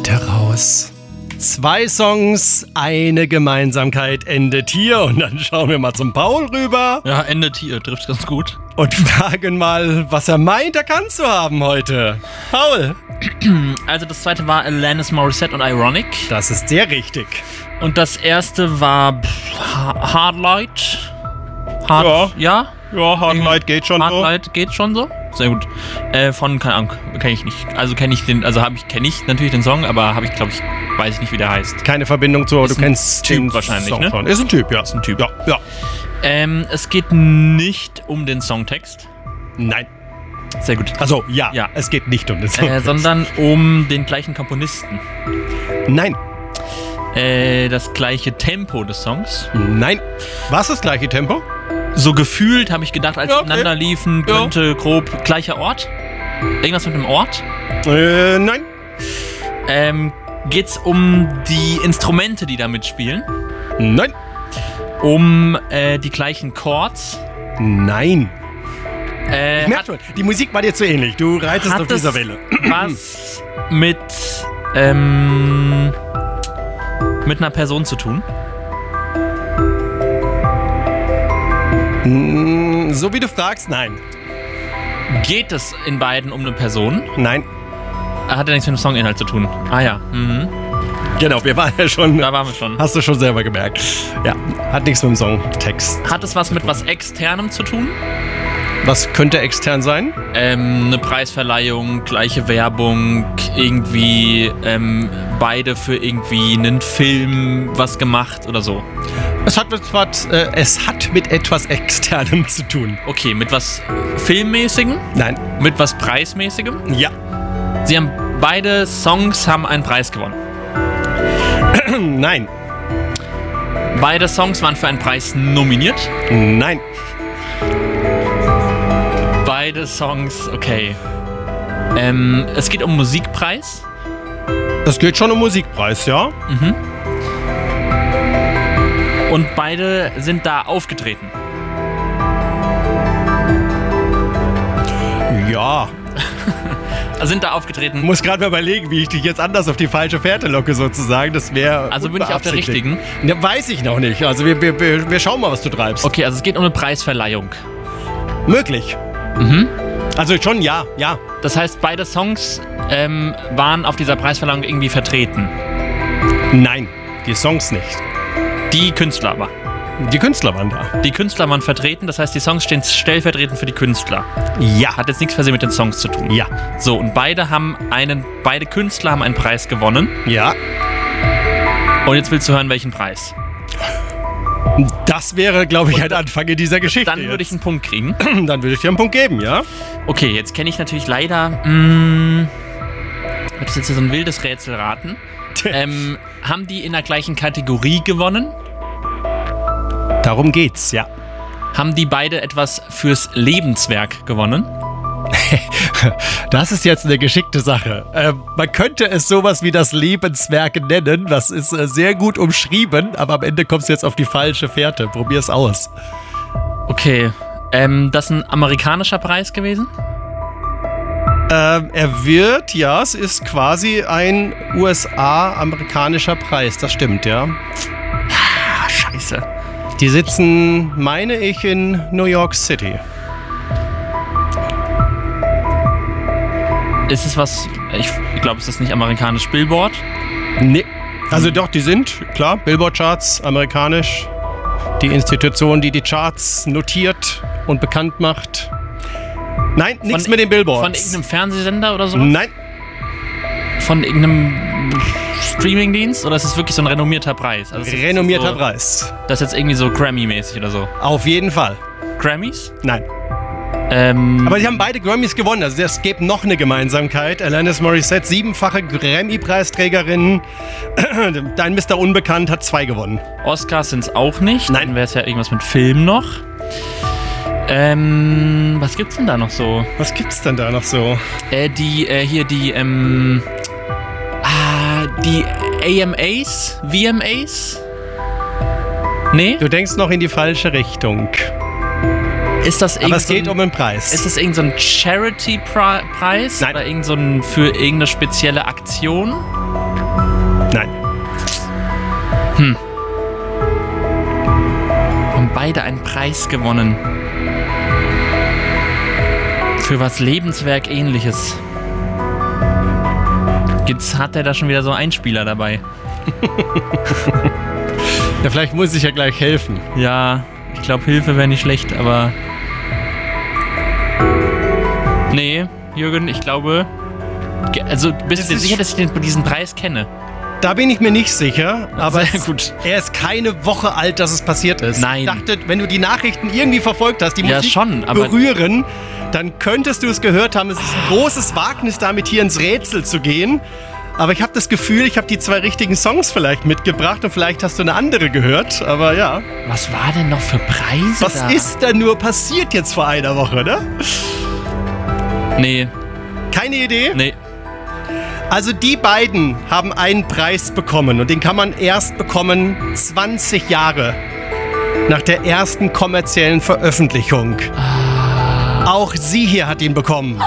kommt heraus. 2 Songs, eine Gemeinsamkeit endet hier. Und dann schauen wir mal zum Paul rüber. Ja, endet hier, trifft ganz gut. Und fragen mal, was er meint, er kann zu haben heute. Paul. Also das zweite war Alanis Morissette und Ironic. Das ist sehr richtig. Und das erste war Hard Light. Ja? Ja, Hard Light geht schon so. Hard Light geht schon so? Sehr gut. Von, keine Ahnung, kenne ich nicht. Also kenne ich natürlich den Song, aber weiß ich nicht, wie der heißt. Keine Verbindung zu, ist du kennst Typ den wahrscheinlich, Song ne? schon. Ist ein Typ, ja. Ist ein Typ. Ja. Es geht nicht um den Songtext. Nein. Sehr gut. Also, ja. Es geht nicht um den Song. Sondern um den gleichen Komponisten. Nein. Das gleiche Tempo des Songs. Nein. War es das gleiche Tempo? So gefühlt habe ich gedacht, als Ja, sie okay. ineinander liefen, könnte grob gleicher Ort. Irgendwas mit einem Ort. Nein. Geht's um die Instrumente, die da mitspielen? Nein. Um die gleichen Chords? Nein. Ich merke schon, die Musik war dir zu ähnlich. Du reitest auf dieser Welle. Was mit einer Person zu tun? So wie du fragst, nein. Geht es in beiden um eine Person? Nein. Hat ja nichts mit dem Songinhalt zu tun. Ah ja. Mhm. Genau, wir waren ja schon. Da waren wir schon. Hast du schon selber gemerkt. Ja, hat nichts mit dem Songtext. Hat es was mit was Externem zu tun? Was könnte extern sein? Eine Preisverleihung, gleiche Werbung, irgendwie beide für irgendwie einen Film was gemacht oder so. Es hat mit etwas Externem zu tun. Okay, mit was Filmmäßigem? Nein. Mit was Preismäßigem? Ja. Beide Songs haben einen Preis gewonnen. Nein. Beide Songs waren für einen Preis nominiert. Nein. Beide Songs, okay. Es geht um Musikpreis. Es geht schon um Musikpreis, ja? Mhm. Und beide sind da aufgetreten. Ja. Sind da aufgetreten. Ich muss gerade mal überlegen, wie ich dich jetzt anders auf die falsche Fährte locke, sozusagen. Das wäre. Also bin ich auf der richtigen? Ja, weiß ich noch nicht. Also wir schauen mal, was du treibst. Okay, also es geht um eine Preisverleihung. Möglich. Mhm. Also schon ja. Das heißt, beide Songs waren auf dieser Preisverleihung irgendwie vertreten. Nein, die Songs nicht. Die Künstler aber. Die Künstler waren da. Die Künstler waren vertreten, das heißt, die Songs stehen stellvertretend für die Künstler. Ja. Hat jetzt nichts per se mit den Songs zu tun. Ja. So, und beide Künstler haben einen Preis gewonnen. Ja. Und jetzt willst du hören, welchen Preis? Das wäre, glaube ich, ein Anfang in dieser Geschichte. Dann würde ich einen Punkt kriegen. Dann würde ich dir einen Punkt geben, ja? Okay, jetzt kenne ich natürlich leider. Das ist jetzt so ein wildes Rätselraten. Haben die in der gleichen Kategorie gewonnen? Darum geht's, ja. Haben die beide etwas fürs Lebenswerk gewonnen? Das ist jetzt eine geschickte Sache. Man könnte es sowas wie das Lebenswerk nennen. Das ist sehr gut umschrieben, aber am Ende kommst du jetzt auf die falsche Fährte. Probier's aus. Okay. Das ist ein amerikanischer Preis gewesen? Es ist quasi ein USA-amerikanischer Preis. Das stimmt, ja. Scheiße. Die sitzen, meine ich, in New York City. Ist es was, ich glaube, ist das nicht amerikanisch Billboard? Nee. Also doch, die sind, klar, Billboard-Charts, amerikanisch. Die Institution, die Charts notiert und bekannt macht. Nein, nichts mit den Billboards. Von irgendeinem Fernsehsender oder so? Nein. Von irgendeinem Streamingdienst? Oder ist es wirklich so ein renommierter Preis? Also Renommierter Preis. Das ist jetzt irgendwie so Grammy-mäßig oder so? Auf jeden Fall. Grammys? Nein. Aber die haben beide Grammys gewonnen. Also es gibt noch eine Gemeinsamkeit. Alanis Morissette, 7-fache Grammy-Preisträgerin. Dein Mr. Unbekannt hat 2 gewonnen. Oscars sind es auch nicht. Nein. Dann wäre es ja irgendwas mit Film noch. Was gibt's denn da noch so? Die AMAs? VMAs? Nee? Du denkst noch in die falsche Richtung. Ist das Aber es geht um einen Preis. Ist das irgend so ein Charity-Preis? Nein. Oder für irgendeine spezielle Aktion? Haben beide einen Preis gewonnen. Für was Lebenswerk Ähnliches. Jetzt hat er da schon wieder so Einspieler dabei. Ja, vielleicht muss ich ja gleich helfen. Ja, ich glaube, Hilfe wäre nicht schlecht, aber... Nee, Jürgen, ich glaube... Also, bist du dir sicher, dass ich diesen Preis kenne? Da bin ich mir nicht sicher, aber Sehr gut. Er ist keine Woche alt, dass es passiert ist. Nein. Ich dachte, wenn du die Nachrichten irgendwie verfolgt hast, die Musik schon, aber berühren, dann könntest du es gehört haben. Es ist ein großes Wagnis, damit hier ins Rätsel zu gehen. Aber ich habe das Gefühl, ich habe die 2 richtigen Songs vielleicht mitgebracht und vielleicht hast du eine andere gehört, aber ja. Was war denn noch für Preise Was da? ist da nur passiert jetzt vor einer Woche, ne? Nee. Keine Idee? Nee. Also die beiden haben einen Preis bekommen und den kann man erst bekommen 20 Jahre nach der ersten kommerziellen Veröffentlichung. Auch sie hier hat ihn bekommen.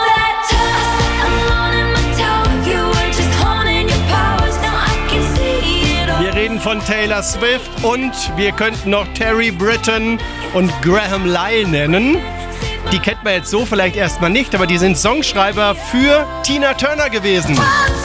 Wir reden von Taylor Swift und wir könnten noch Terry Britten und Graham Lyle nennen. Die kennt man jetzt so vielleicht erstmal nicht, aber die sind Songschreiber für Tina Turner gewesen.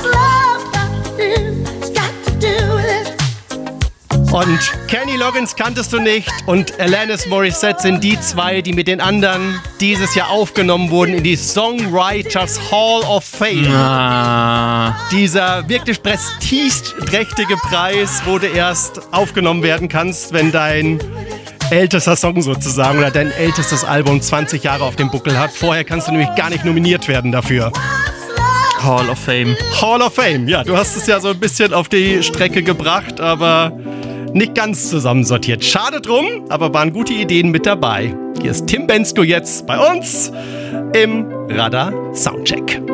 Und Kenny Loggins kanntest du nicht und Alanis Morissette sind die 2, die mit den anderen dieses Jahr aufgenommen wurden in die Songwriters Hall of Fame. Dieser wirklich prestigeträchtige Preis, wo du erst aufgenommen werden kannst, wenn dein ältester Song sozusagen oder dein ältestes Album 20 Jahre auf dem Buckel hat. Vorher kannst du nämlich gar nicht nominiert werden dafür. Hall of Fame. Hall of Fame, ja, du hast es ja so ein bisschen auf die Strecke gebracht, aber nicht ganz zusammensortiert. Schade drum, aber waren gute Ideen mit dabei. Hier ist Tim Bendzko jetzt bei uns im Radar Soundcheck.